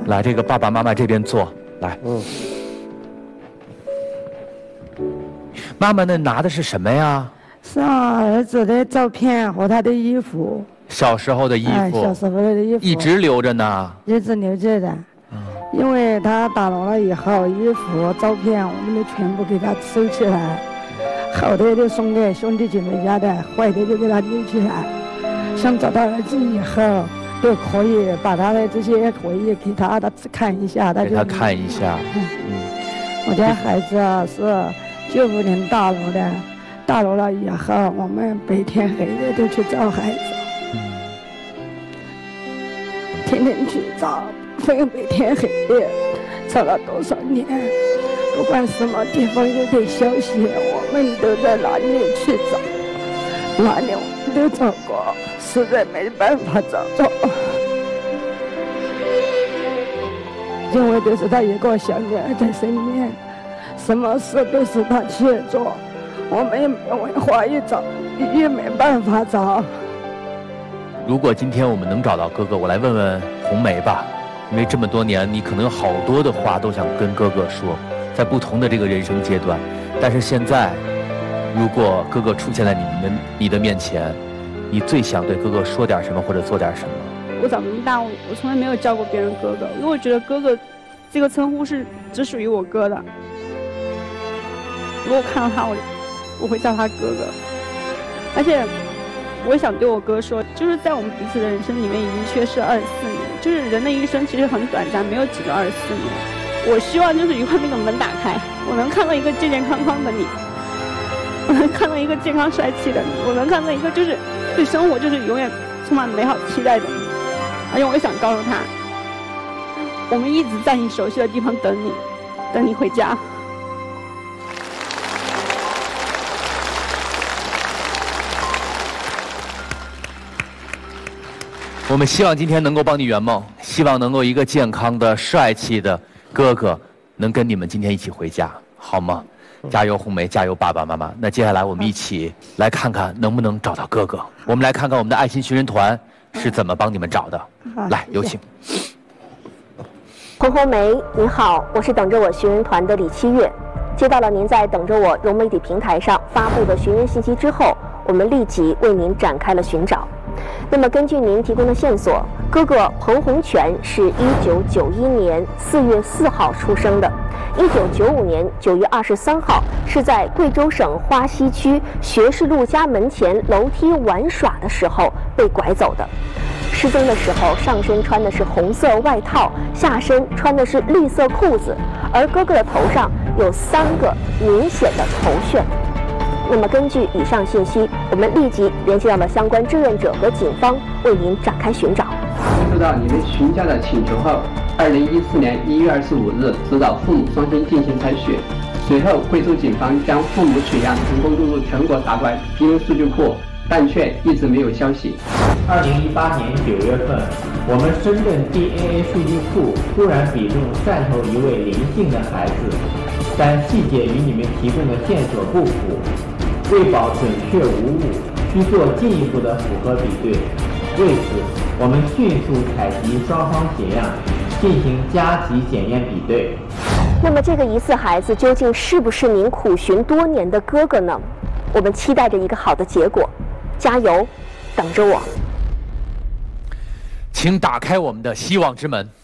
来，这个爸爸妈妈这边坐，来。妈妈那拿的是什么呀？ 是儿子的照片和他的衣服。 小时候的衣服。 小时候的衣服。 一直留着呢。 一直留着的。因为他打聋了以后，衣服、照片我们都全部给他收起来，好的就送给兄弟姐妹家的，坏的就给他留起来。想找到儿子以后，都可以把他的这些回忆给他看一下， 给他看一下。 我家孩子是95年大陆的，大陆了以后，我们白天黑夜都去找孩子，天天去找。白天黑夜找了多少年，不管什么地方有点消息，我们都在哪里去找，哪里我们都找过，实在没办法找着。因为都是他一个小女儿在身边，什么事都是他去做，我们也没文化一找也没办法找。 如果今天我们能找到哥哥，我来问问红梅吧。因为这么多年，你可能有好多的话都想跟哥哥说，在不同的这个人生阶段。但是现在，如果哥哥出现在你的面前，你最想对哥哥说点什么或者做点什么？ 我长这么大，我从来没有叫过别人哥哥，因为我觉得哥哥这个称呼是只属于我哥的。如果我看到他，我会叫他哥哥。而且我想对我哥说，就是在我们彼此的人生里面已经缺失24年，就是人的一生其实很短暂，没有几个24年。我希望就是一会儿那个门打开，我能看到一个健健康康的你，我能看到一个健康帅气的你，我能看到一个就是对生活就是永远充满美好期待的你。而且我也想告诉他，我们一直在你熟悉的地方等你，等你回家。 我们希望今天能够帮你圆梦，希望能够一个健康的、帅气的哥哥能跟你们今天一起回家，好吗？加油，红梅，加油，爸爸妈妈。那接下来我们一起来看看能不能找到哥哥。我们来看看我们的爱心寻人团是怎么帮你们找的。来，有请。 红梅，您好，我是等着我寻人团的李七月。接到了您在等着我融媒体平台上发布的寻人信息之后，我们立即为您展开了寻找。那么根据您提供的线索，哥哥彭洪全是1991年4月4号出生的，1995年9月23号是在贵州省花溪区学士路家门前楼梯玩耍的时候被拐走的。失踪的时候，上身穿的是红色外套，下身穿的是绿色裤子，而哥哥的头上有3个明显的头旋。那么根据以上信息，我们立即联系到了相关志愿者和警方，为您展开寻找。 接收到你们寻家的请求后，2014年1月25日指导父母双亲进行采血，随后贵州警方将父母血样成功录入全国打怪基因数据库，但却一直没有消息。 2018年9月份，我们深圳 DNA 数据库突然笔中汕头一位林姓的孩子，但细节与你们提供的线索不符。为保准确无误，需做进一步的符合比对。为此，我们迅速采集双方血样，进行加急检验比对。 那么，这个疑似孩子究竟是不是您苦寻多年的哥哥呢？我们期待着一个好的结果，加油，等着我。 请打开我们的希望之门。